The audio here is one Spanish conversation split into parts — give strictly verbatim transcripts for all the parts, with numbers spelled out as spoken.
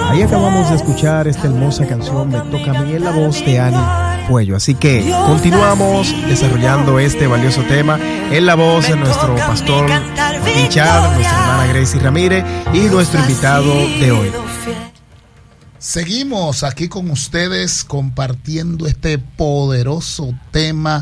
Ahí acabamos de escuchar esta hermosa canción Me Toca a Mí en la voz de Ani Puello. Así que continuamos desarrollando este valioso tema en la voz de nuestro pastor Richard, nuestra hermana Gracie Ramírez y nuestro invitado de hoy. Seguimos aquí con ustedes compartiendo este poderoso tema,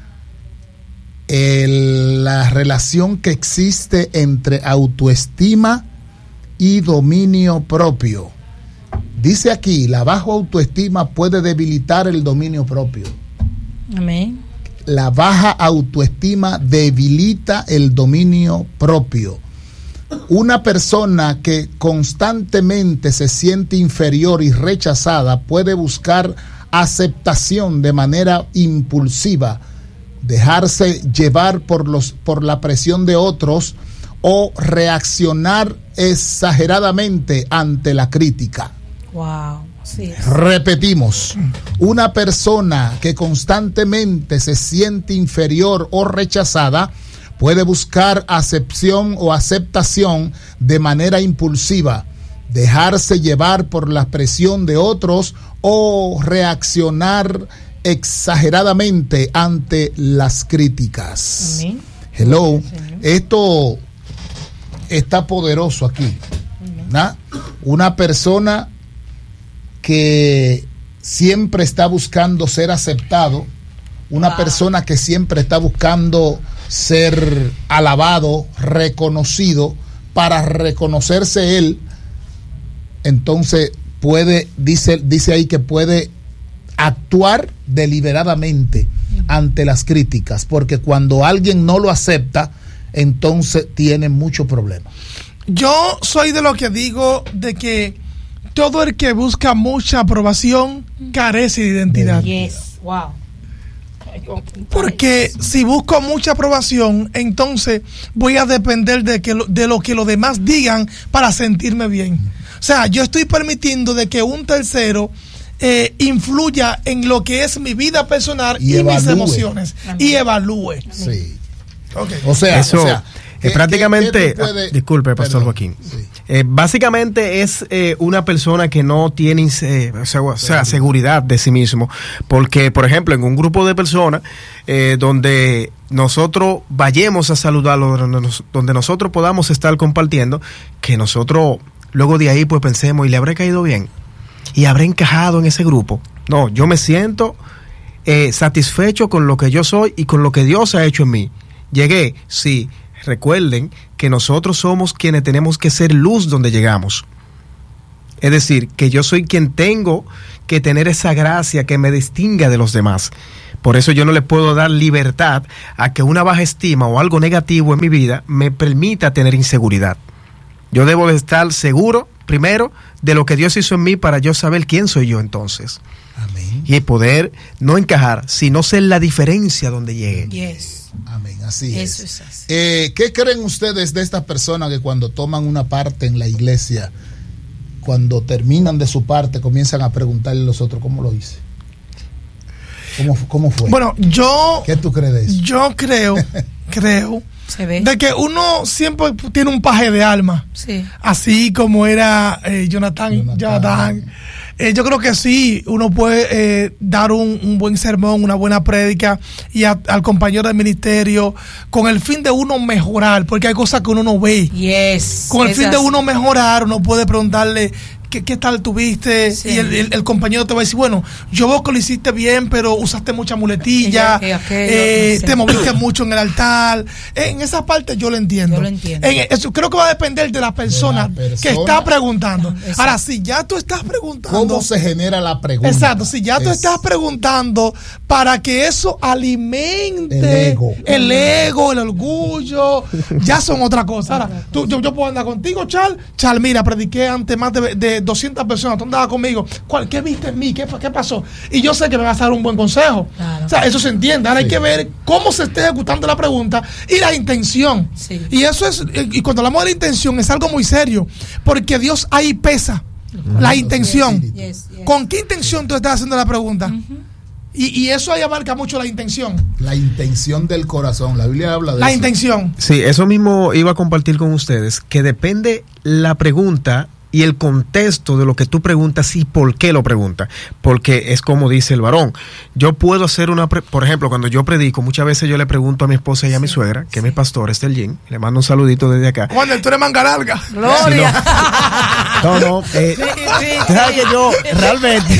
el, la relación que existe entre autoestima y dominio propio. Dice aquí, la baja autoestima puede debilitar el dominio propio. Amén. La baja autoestima debilita el dominio propio. Una persona que constantemente se siente inferior y rechazada puede buscar aceptación de manera impulsiva, dejarse llevar por los, por la presión de otros o reaccionar exageradamente ante la crítica. Wow, sí. Repetimos, una persona que constantemente se siente inferior o rechazada puede buscar acepción o aceptación de manera impulsiva, dejarse llevar por la presión de otros o reaccionar exageradamente ante las críticas. Amén. Hello, esto está poderoso aquí, ¿no? Una persona que siempre está buscando ser aceptado, una wow. persona que siempre está buscando ser alabado, reconocido, para reconocerse él, entonces puede, dice, dice ahí que puede actuar deliberadamente uh-huh. ante las críticas, porque cuando alguien no lo acepta, entonces tiene mucho problema. Yo soy de lo que digo de que todo el que busca mucha aprobación carece de identidad. Yes, wow. Porque si busco mucha aprobación, entonces voy a depender de, que lo, de lo que los demás digan para sentirme bien. O sea, yo estoy permitiendo de que un tercero eh, influya en lo que es mi vida personal y, y mis emociones. Amén. Y evalúe. Sí. Okay. O sea, Eso, o sea eh, prácticamente, puede, disculpe, Pastor perdón, Joaquín. Sí. Eh, básicamente es eh, una persona que no tiene eh, o sea, o sea, seguridad de sí mismo, porque por ejemplo en un grupo de personas eh, donde nosotros vayamos a saludarlo, donde, nos, donde nosotros podamos estar compartiendo, que nosotros luego de ahí pues pensemos, y le habré caído bien y habré encajado en ese grupo. No, yo me siento eh, satisfecho con lo que yo soy y con lo que Dios ha hecho en mí. Llegué, sí. Recuerden que nosotros somos quienes tenemos que ser luz donde llegamos. Es decir, que yo soy quien tengo que tener esa gracia que me distinga de los demás. Por eso yo no le puedo dar libertad a que una baja estima o algo negativo en mi vida me permita tener inseguridad. Yo debo de estar seguro, primero, de lo que Dios hizo en mí para yo saber quién soy yo entonces. Amén. Y poder no encajar, sino ser la diferencia donde llegue. Yes. Amén, así Eso es. es así. Eh, ¿Qué creen ustedes de estas personas que cuando toman una parte en la iglesia, cuando terminan de su parte, comienzan a preguntarle a los otros cómo lo hice? ¿Cómo, cómo fue? Bueno, yo... ¿Qué tú crees de eso? Yo creo, creo... Se ve. De que uno siempre tiene un paje de alma. Sí. Así como era eh, Jonathan. Jonathan. Jonathan. Eh, yo creo que sí, uno puede eh, dar un, un buen sermón, una buena prédica y a, al compañero del ministerio con el fin de uno mejorar, porque hay cosas que uno no ve. Yes. Con el es fin así. de uno mejorar, uno puede preguntarle ¿qué, qué tal tuviste? Sí. Y el, el, el compañero te va a decir, bueno, yo veo que lo hiciste bien, pero usaste mucha muletilla, okay, okay, eh, no, te moviste mucho en el altar. En esa parte yo lo entiendo. Yo lo entiendo. En, eso creo que va a depender de la persona, de la persona que está preguntando. No, ahora, si ya tú estás preguntando... ¿Cómo se genera la pregunta? Exacto, si ya tú es, estás preguntando para que eso alimente el ego, el, ego, el orgullo, ya son otra cosa. Ahora, tú, yo, yo puedo andar contigo, Chal. Chal, mira, prediqué ante más de, de doscientas personas, tú andabas conmigo. ¿Cuál, ¿Qué viste en mí? ¿Qué, ¿Qué pasó? Y yo sé que me vas a dar un buen consejo. Claro. O sea, eso se entiende. Ahora sí. Hay que ver cómo se está ejecutando la pregunta y la intención. Sí. Y eso es, y cuando hablamos de la intención, es algo muy serio, porque Dios ahí pesa. Uh-huh. La intención. Yes, yes, yes. ¿Con qué intención tú estás haciendo la pregunta? Uh-huh. Y, y eso ahí abarca mucho la intención. La intención del corazón. La Biblia habla de la eso. intención. Sí, eso mismo iba a compartir con ustedes, que depende la pregunta y el contexto de lo que tú preguntas y por qué lo preguntas. Porque es como dice el varón. Yo puedo hacer una, pre- por ejemplo, cuando yo predico, muchas veces yo le pregunto a mi esposa y a mi suegra, que sí. es mi pastor, este el Jim, le mando un saludito desde acá. Juan, tú eres manga larga. Gloria. Si no, no, no eh, sí, sí, ¿sabes que yo realmente...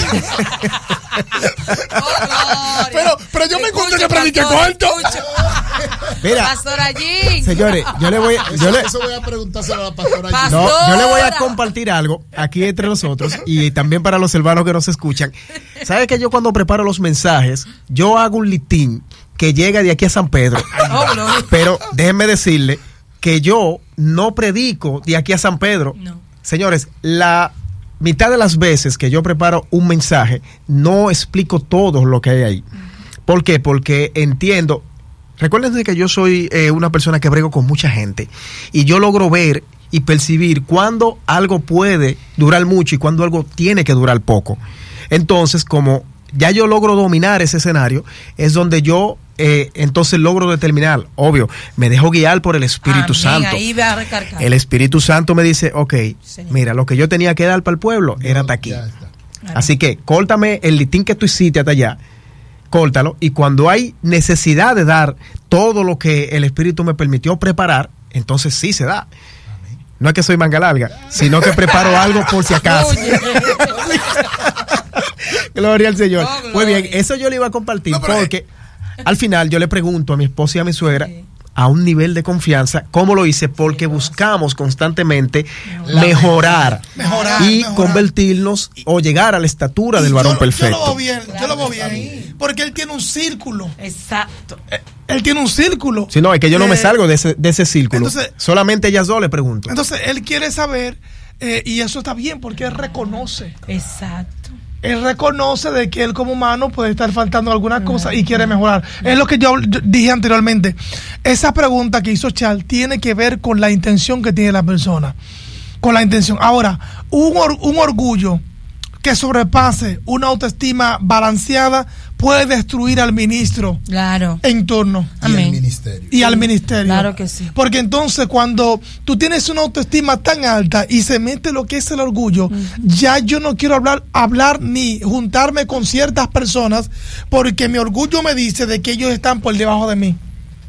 Oh, pero, pero yo me encuentro que prediqué corto. Mira, pastora Jim. Señores, yo le voy, eso, yo le, eso voy a preguntárselo a la pastora Jim. No, yo le voy a compartir algo aquí entre nosotros y también para los hermanos que nos escuchan. ¿Sabe que yo cuando preparo los mensajes, yo hago un litín que llega de aquí a San Pedro? Oh, no. Pero déjenme decirle que yo no predico de aquí a San Pedro. No. Señores, la mitad de las veces que yo preparo un mensaje, no explico todo lo que hay ahí. ¿Por qué? Porque entiendo, recuerden que yo soy eh, una persona que brego con mucha gente y yo logro ver y percibir cuándo algo puede durar mucho y cuándo algo tiene que durar poco. Entonces, como ya yo logro dominar ese escenario, es donde yo eh, entonces logro determinar, obvio, me dejo guiar por el Espíritu Amén, Santo. Ahí va a recargar. El Espíritu Santo me dice, ok, Señor. mira, lo que yo tenía que dar para el pueblo era hasta aquí. Así que córtame el litín que tú hiciste hasta allá, córtalo, y cuando hay necesidad de dar todo lo que el Espíritu me permitió preparar, entonces sí se da. No es que soy manga larga, sino que preparo algo por si acaso. Gloria al Señor. Oh, Muy bien, eso yo le iba a compartir no, porque al final yo le pregunto a mi esposa y a mi suegra, sí. a un nivel de confianza, ¿cómo lo hice? Porque buscamos constantemente La mejorar, mejorar y mejorar. convertirnos o llegar a la estatura y del varón yo, perfecto. Yo lo veo bien, claro, yo lo veo bien. sí. Porque él tiene un círculo. Exacto. Él tiene un círculo. Si no, es que yo no eh, me salgo de ese, de ese círculo. Entonces, solamente ellas dos le pregunto. Entonces, él quiere saber, eh, y eso está bien, porque él reconoce. Exacto. Él reconoce de que él como humano puede estar faltando algunas cosas y quiere mejorar. Es lo que yo, yo dije anteriormente. Esa pregunta que hizo Charles tiene que ver con la intención que tiene la persona. Con la intención. Ahora, un, or, un orgullo que sobrepase una autoestima balanceada puede destruir al ministro. Claro. En torno. Y al ministerio. Y al ministerio. Claro que sí. Porque entonces cuando tú tienes una autoestima tan alta y se mete lo que es el orgullo, uh-huh. ya yo no quiero hablar, hablar ni juntarme con ciertas personas porque mi orgullo me dice de que ellos están por debajo de mí.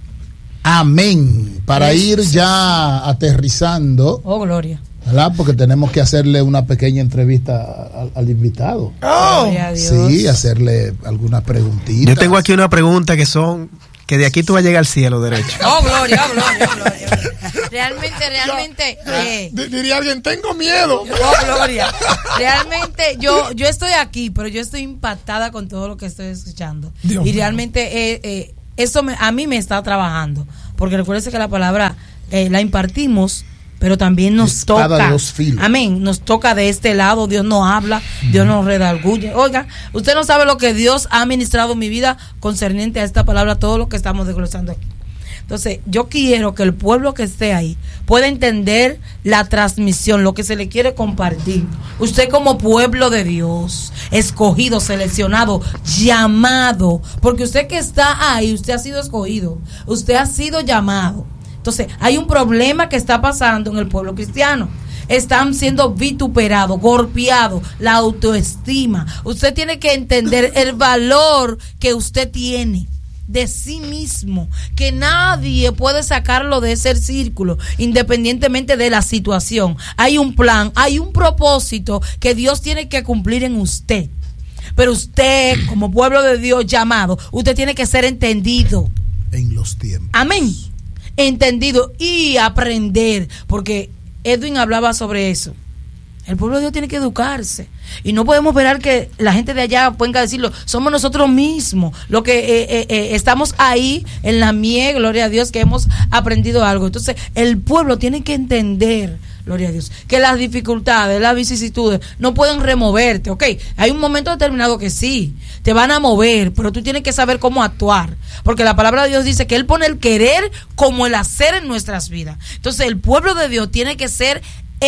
Amén. Para Eso. ir ya aterrizando. Oh, gloria. ¿Verdad? Porque tenemos que hacerle una pequeña entrevista al, al invitado. Oh, sí, hacerle algunas preguntitas. Yo tengo aquí una pregunta que son que de aquí tú vas a llegar al cielo derecho. Oh, gloria, oh, gloria, oh, gloria. Realmente, realmente. Ya, eh, diría alguien, tengo miedo. Oh, gloria. Realmente, yo, yo estoy aquí, pero yo estoy impactada con todo lo que estoy escuchando. Dios y realmente, eh, eh, eso me, a mí me está trabajando. Porque recuérdese que la palabra eh, la impartimos, pero también nos Espada toca. De dos filos. Amén. Nos toca de este lado. Dios nos habla, Dios nos redarguye. Oiga, usted no sabe lo que Dios ha ministrado en mi vida concerniente a esta palabra, todo lo que estamos desglosando aquí. Entonces, yo quiero que el pueblo que esté ahí pueda entender la transmisión, lo que se le quiere compartir. Usted como pueblo de Dios, escogido, seleccionado, llamado, porque usted que está ahí, usted ha sido escogido, usted ha sido llamado. Entonces, hay un problema que está pasando en el pueblo cristiano. Están siendo vituperados, golpeados, la autoestima. Usted tiene que entender el valor que usted tiene de sí mismo, que nadie puede sacarlo de ese círculo, independientemente de la situación. Hay un plan, hay un propósito que Dios tiene que cumplir en usted. Pero usted, como pueblo de Dios llamado, usted tiene que ser entendido. En los tiempos. Amén. Entendido y aprender, porque Edwin hablaba sobre eso. El pueblo de Dios tiene que educarse y no podemos esperar que la gente de allá venga a decirlo. Somos nosotros mismos los que eh, eh, eh, estamos ahí en la miel, gloria a Dios, que hemos aprendido algo. Entonces el pueblo tiene que entender, gloria a Dios, que las dificultades, las vicisitudes no pueden removerte, ¿ok? Hay un momento determinado que sí, te van a mover, pero tú tienes que saber cómo actuar, porque la palabra de Dios dice que Él pone el querer como el hacer en nuestras vidas. Entonces el pueblo de Dios tiene que ser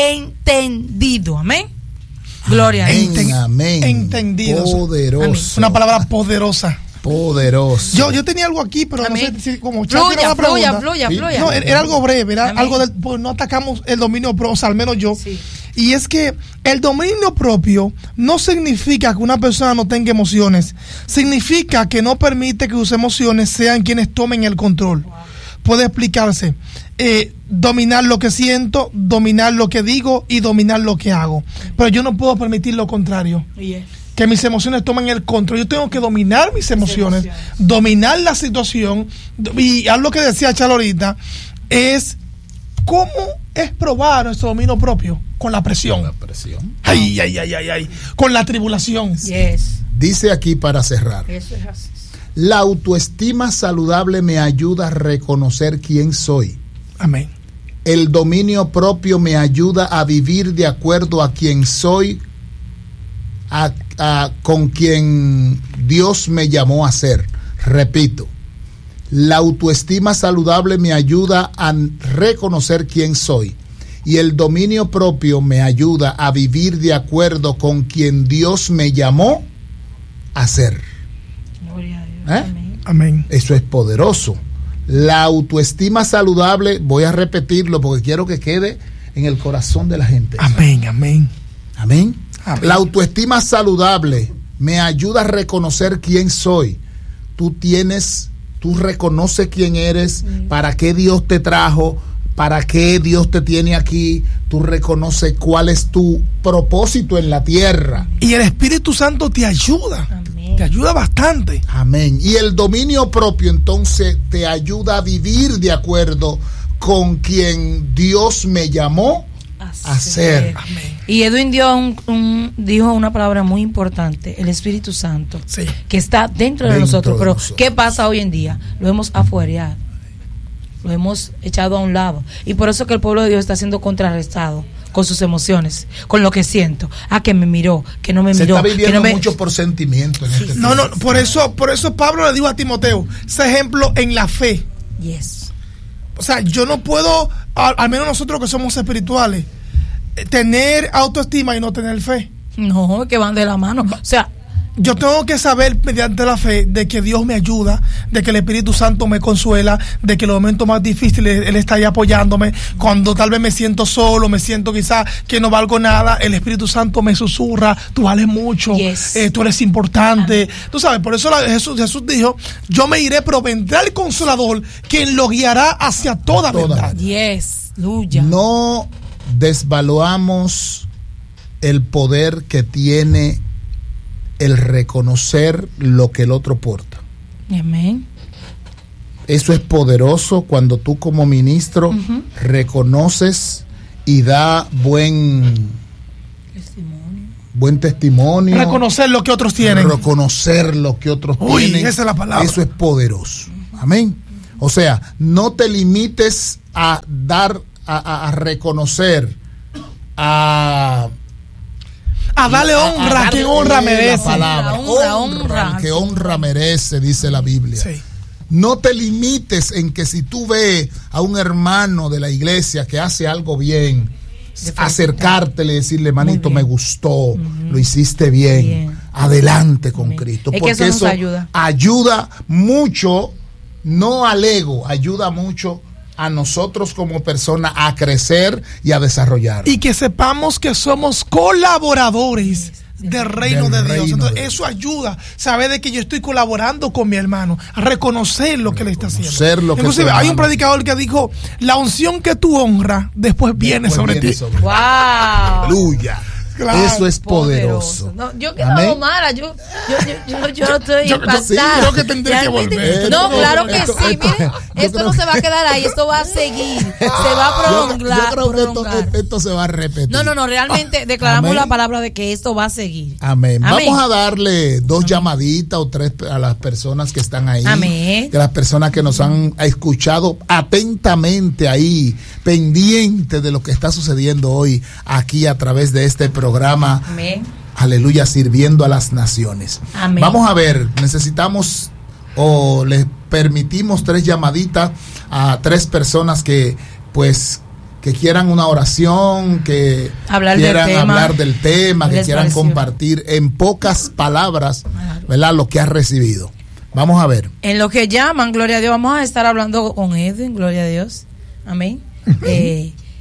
entendido, amén. Gloria a Dios. Amén, amén. Entendido. Poderoso. Amén. Una palabra poderosa. Poderoso. Yo, yo tenía algo aquí, pero amén. no sé si como fluya, fluya, fluya, fluya. No, era, era algo breve, era amén. algo del, pues no atacamos el dominio propio, o sea, al menos yo. Sí. Y es que el dominio propio no significa que una persona no tenga emociones. Significa que no permite que sus emociones sean quienes tomen el control. Puede explicarse. Eh, dominar lo que siento, dominar lo que digo y dominar lo que hago. Pero yo no puedo permitir lo contrario. Yeah. Que mis emociones tomen el control. Yo tengo que dominar mis emociones, emociones. dominar la situación. Y algo que decía Chalo ahorita es cómo es probar nuestro dominio propio con la presión. Con la presión. Ay, ay, ay, ay, ay. Con la tribulación. Yes. Dice aquí para cerrar. Eso es así. La autoestima saludable me ayuda a reconocer quién soy. Amén. El dominio propio me ayuda a vivir de acuerdo a quien soy, a, a, con quien Dios me llamó a ser. Repito, la autoestima saludable me ayuda a reconocer quién soy y el dominio propio me ayuda a vivir de acuerdo con quien Dios me llamó a ser. Gloria a Dios. ¿Eh? Amén. Amén. Eso es poderoso. La autoestima saludable, voy a repetirlo porque quiero que quede en el corazón de la gente. Amén, amén. Amén. Amén. La autoestima saludable me ayuda a reconocer quién soy. Tú tienes, tú reconoces quién eres, sí. para qué Dios te trajo, para qué Dios te tiene aquí. Tú reconoces cuál es tu propósito en la tierra. Y el Espíritu Santo te ayuda. Amén. Te ayuda bastante. Amén. Y el dominio propio entonces te ayuda a vivir de acuerdo con quien Dios me llamó a ser. Amén. Y Edwin dio un, un, dijo una palabra muy importante, el Espíritu Santo, sí. que está dentro, dentro de nosotros. De pero nosotros. ¿Qué pasa hoy en día? Lo hemos afuereado, lo hemos echado a un lado. Y por eso que el pueblo de Dios está siendo contrarrestado con sus emociones, con lo que siento. Ah, que me miró, que no me Se miró. Está viviendo que no me... mucho por sentimiento en sí, este No, no, por eso, por eso Pablo le dijo a Timoteo, ese ejemplo en la fe. Yes. O sea, yo no puedo, al, al menos nosotros que somos espirituales, tener autoestima y no tener fe. No, que van de la mano. O sea, yo tengo que saber mediante la fe de que Dios me ayuda, de que el Espíritu Santo me consuela, de que en los momentos más difíciles Él está ahí apoyándome. Cuando tal vez me siento solo, me siento quizás que no valgo nada, el Espíritu Santo me susurra, tú vales mucho, yes. eh, tú eres importante. Amén. Tú sabes, por eso la, Jesús, Jesús dijo, yo me iré, pero vendrá el Consolador, quien lo guiará hacia toda, toda verdad. Yes, Luya. No desvaluamos el poder que tiene el reconocer lo que el otro porta. Amén. Eso es poderoso cuando tú como ministro uh-huh. reconoces y da buen testimonio. Buen testimonio. Reconocer lo que otros tienen. Reconocer lo que otros Uy, tienen. Esa es la palabra. Eso es poderoso. Amén. O sea, no te limites a dar, a, a reconocer, a a darle honra a, a quien honra merece. Palabra, honra, honra, honra, que honra merece, dice la Biblia. Sí. No te limites en que si tú ves a un hermano de la iglesia que hace algo bien, acercártele y decirle, manito, me gustó, uh-huh. lo hiciste bien, bien. Adelante con bien. Cristo. Es porque que eso, eso ayuda. ayuda mucho, no al ego, ayuda mucho a nosotros como personas a crecer y a desarrollar. Y que sepamos que somos colaboradores del reino del de Dios. Reino Entonces, de eso ayuda, saber de que yo estoy colaborando con mi hermano, a reconocer lo que le está haciendo. Lo que Inclusive, hay un predicador que dijo, la unción que tú honras, después viene después sobre viene ti. Sobre ¡Wow! Aleluya. Claro, eso es poderoso. poderoso. No, yo quedo mala, yo, yo, yo, yo, yo estoy impactada. Sí, creo que tendré que volver. No, claro que esto, sí, esto, mire, esto no se va a quedar ahí, esto va a seguir, se va a prolongar. Yo, yo creo que esto, esto se va a repetir. No, no, no, realmente declaramos Amén. La palabra de que esto va a seguir. Amén. Amén. Vamos a darle dos Amén. Llamaditas o tres a las personas que están ahí. Amén. De las personas que nos han escuchado atentamente ahí, pendientes de lo que está sucediendo hoy aquí a través de este programa. Amén. Aleluya, sirviendo a las naciones. Amén. Vamos a ver, necesitamos o les permitimos tres llamaditas a tres personas que pues que quieran una oración, que hablar quieran del tema, hablar del tema, que quieran pareció? compartir en pocas palabras, ¿verdad? Lo que has recibido. Vamos a ver. En lo que llaman, gloria a Dios, vamos a estar hablando con Edwin, gloria a Dios. Amén. eh,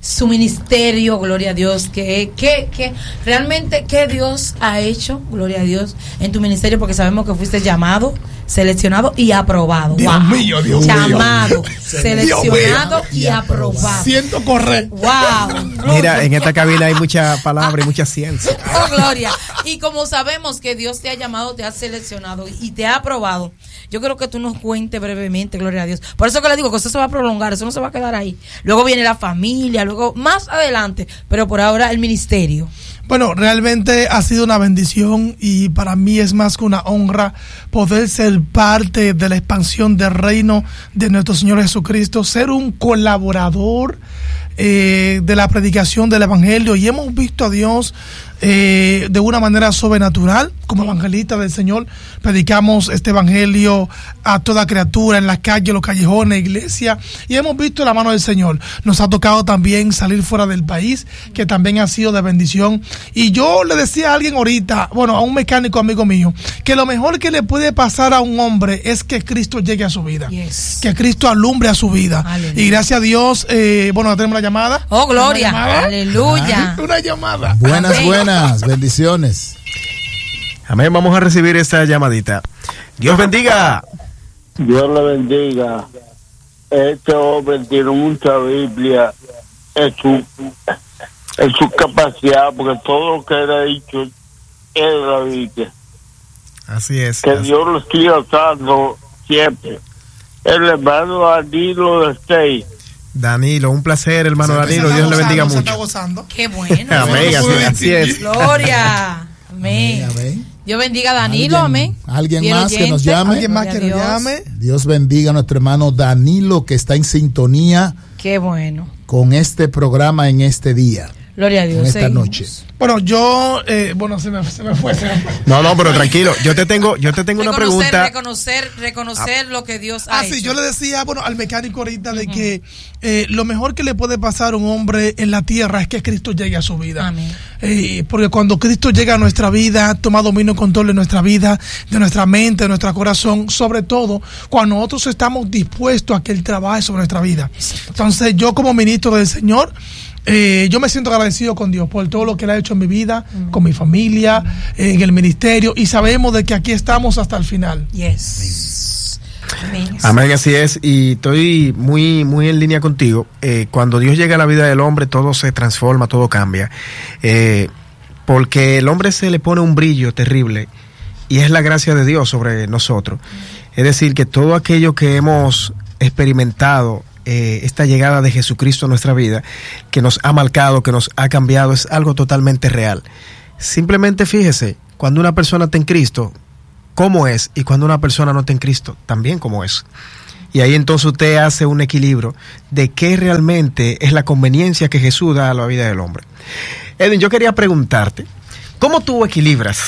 su ministerio, gloria a Dios, que, que, que realmente que Dios ha hecho, gloria a Dios, en tu ministerio, porque sabemos que fuiste llamado, seleccionado y aprobado. Dios wow. mío, Dios llamado, mío. seleccionado Dios y mío. aprobado. Siento correr. Wow. Mira, en esta cabina hay mucha palabra y mucha ciencia. Oh, gloria. Y como sabemos que Dios te ha llamado, te ha seleccionado y te ha aprobado, yo creo que tú nos cuentes brevemente, gloria a Dios. Por eso que le digo que eso se va a prolongar, eso no se va a quedar ahí. Luego viene la familia, luego más adelante, pero por ahora el ministerio. Bueno, realmente ha sido una bendición y para mí es más que una honra poder ser parte de la expansión del reino de nuestro Señor Jesucristo, ser un colaborador eh, de la predicación del Evangelio, y hemos visto a Dios eh, de una manera sobrenatural. Como evangelistas del Señor predicamos este Evangelio a toda criatura, en las calles, los callejones, iglesia, y hemos visto la mano del Señor. Nos ha tocado también salir fuera del país, que también ha sido de bendición. Y yo le decía a alguien ahorita, bueno, a un mecánico amigo mío, que lo mejor que le puede pasar a un hombre es que Cristo llegue a su vida, yes. que Cristo alumbre a su vida. Aleluya. Y gracias a Dios, eh, bueno, tenemos la llamada. Oh, gloria, llamada? Aleluya. Ay, una llamada. Buenas, Amén. buenas, bendiciones. Amén, vamos a recibir esta llamadita. Dios bendiga. Dios le bendiga. Este hombre tiene mucha Biblia en su, en su capacidad, porque todo lo que él ha dicho es la Biblia. Así es. Que así. Dios lo siga usando siempre. El hermano Danilo de Stey. Danilo, un placer, hermano se Danilo. Dios gozando, le bendiga mucho. Qué bueno. Amén, así, así es. Gloria. Amén. Amén, amén. Dios bendiga a Danilo, amén. ¿Alguien Bien más oyente? que nos llame? ¿Alguien más que nos llame? Dios bendiga a nuestro hermano Danilo, que está en sintonía. Qué bueno. Con este programa en este día. Gloria a Dios. En esta seguimos. noche. Bueno, yo, eh, bueno, se me, se me fue. Se me fue. No, no, pero tranquilo. Yo te tengo, yo te tengo reconocer, una pregunta. Reconocer, reconocer ah. lo que Dios ha ah, hecho. Sí, yo le decía, bueno, al mecánico ahorita de uh-huh. que eh, lo mejor que le puede pasar a un hombre en la tierra es que Cristo llegue a su vida. Amén. Eh, porque cuando Cristo llega a nuestra vida, toma dominio y control de nuestra vida, de nuestra mente, de nuestro corazón, sobre todo cuando nosotros estamos dispuestos a que Él trabaje sobre nuestra vida. Entonces, yo como ministro del Señor, Eh, yo me siento agradecido con Dios por todo lo que Él ha hecho en mi vida, mm. con mi familia, mm. eh, en el ministerio, y sabemos de que aquí estamos hasta el final. Yes. Amén. Amén, así es, y estoy muy, muy en línea contigo. Eh, cuando Dios llega a la vida del hombre, todo se transforma, todo cambia, eh, porque el hombre se le pone un brillo terrible, y es la gracia de Dios sobre nosotros. Mm. Es decir, que todo aquello que hemos experimentado, Eh, esta llegada de Jesucristo a nuestra vida, que nos ha marcado, que nos ha cambiado, es algo totalmente real. Simplemente fíjese, cuando una persona está en Cristo, cómo es, y cuando una persona no está en Cristo, también cómo es. Y ahí entonces usted hace un equilibrio de qué realmente es la conveniencia que Jesús da a la vida del hombre. Edwin, yo quería preguntarte, ¿cómo tú equilibras